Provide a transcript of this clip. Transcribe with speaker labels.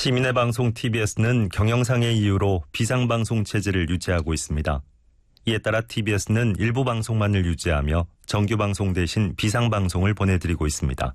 Speaker 1: 시민의 방송 TBS는 경영상의 이유로 비상방송 체제를 유지하고 있습니다. 이에 따라 TBS는 일부 방송만을 유지하며 정규방송 대신 비상방송을 보내드리고 있습니다.